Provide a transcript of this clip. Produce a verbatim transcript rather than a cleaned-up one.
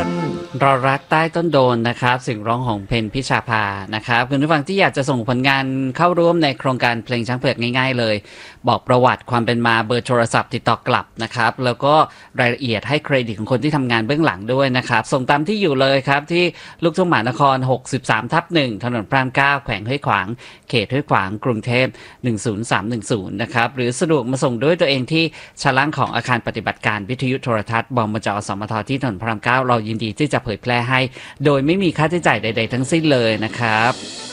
นเรารักใต้ต้นโดนนะครับเสียงร้องของเพนพิชาภานะครับคุณผู้ฟังที่อยากจะส่งผลงานเข้าร่วมในโครงการเพลงช้างเผือกง่ายๆเลยบอกประวัติความเป็นมาเบอร์โทรศัพท์ติดต่อกลับนะครับแล้วก็รายละเอียดให้เครดิตของคนที่ทำงานเบื้องหลังด้วยนะครับส่งตามที่อยู่เลยครับที่ลูกทุ่งมหานครหกสิบสามทับหนึ่งถนนพระรามเก้าแขวงห้วยขวางเขตห้วยขวางกรุงเทพหนึ่งศูนย์สามหนึ่งศูนย์นะครับหรือสะดวกมาส่งด้วยตัวเองที่ชั้นล่างของอาคารปฏิบัติการวิทยุโทรทัศน์บมจสมทที่ถนนพระรามเก้าเรายินดีที่จะเผยแพร่ให้โดยไม่มีค่าใช้จ่ายใดๆทั้งสิ้นเลยนะครับ